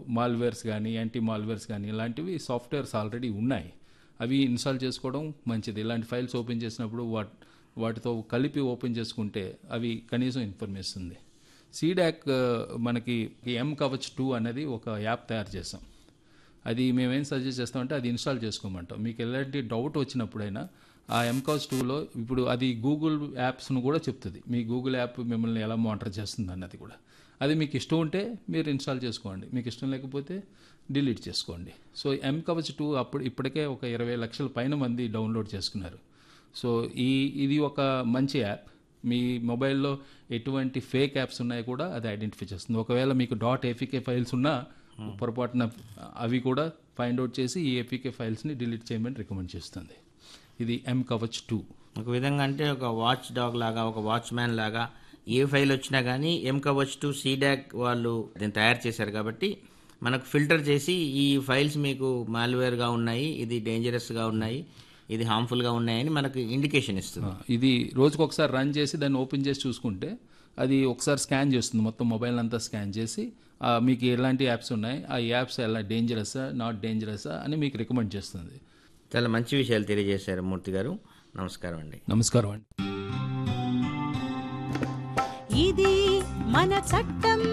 Malwares కానీ anti malwares కానీ ఇలాంటివి సాఫ్ట్వేర్స్ ఆల్రెడీ ఉన్నాయి. అవి ఇన్స్టాల్ చేసుకోవడం మంచిది. ఇలాంటి ఫైల్స్ ఓపెన్ చేసినప్పుడు వాటితో కలిపి ఓపెన్ చేసుకుంటే అవి కనీసం ఇన్ఫర్మేషన్ ఉంది. సీడాక్ మనకి M-Kavach 2 అనేది ఒక యాప్ తయారు చేసాం. అది మేమేం సజెస్ట్ చేస్తామంటే అది ఇన్స్టాల్ చేసుకోమంటాం. మీకు ఎలాంటి డౌట్ వచ్చినప్పుడైనా ఆ M-Kavach 2లో ఇప్పుడు అది గూగుల్ యాప్స్ను కూడా చెప్తుంది. మీ గూగుల్ యాప్ మిమ్మల్ని ఎలా మానిటర్ చేస్తుంది అన్నది కూడా. అది మీకు ఇష్టం ఉంటే మీరు ఇన్స్టాల్ చేసుకోండి, మీకు ఇష్టం లేకపోతే డిలీట్ చేసుకోండి. సో M-Kavach 2 ఇప్పటికే ఒక 20 లక్షల పైన మంది డౌన్లోడ్ చేసుకున్నారు. సో ఇది ఒక మంచి యాప్. మీ మొబైల్లో ఎటువంటి ఫేక్ యాప్స్ ఉన్నాయో కూడా అది ఐడెంటిఫై చేస్తుంది. ఒకవేళ మీకు .apk ఫైల్స్ ఉన్నా పొరపాటున అవి కూడా ఫైండ్ అవుట్ చేసి ఈ APK ఫైల్స్ని డిలీట్ చేయమని రికమెండ్ చేస్తుంది. ఇది M-Kavach 2. ఒక విధంగా అంటే ఒక వాచ్ డాగ్ లాగా, ఒక వాచ్మ్యాన్ లాగా ఏ ఫైల్ వచ్చినా కానీ M-Kavach 2 సీడాక్ వాళ్ళు దీన్ని తయారు చేశారు కాబట్టి మనకు ఫిల్టర్ చేసి ఈ ఫైల్స్ మీకు మాల్వేర్గా ఉన్నాయి, ఇది డేంజరస్గా ఉన్నాయి, ఇది హార్మ్ఫుల్గా ఉన్నాయని మనకు ఇండికేషన్ ఇస్తుంది. ఇది రోజుకు ఒకసారి రన్ చేసి దాన్ని ఓపెన్ చేసి చూసుకుంటే అది ఒకసారి స్కాన్ చేస్తుంది, మొత్తం మొబైల్ అంతా స్కాన్ చేసి మీకు ఎలాంటి యాప్స్ ఉన్నాయి, ఆ యాప్స్ ఎలా డేంజరసా నాట్ డేంజరసా అని మీకు రికమెండ్ చేస్తుంది. చాలా మంచి విషయాలు తెలియజేశారు మూర్తి గారు. నమస్కారం అండి. నమస్కారం అండి. ఇది మన చట్టం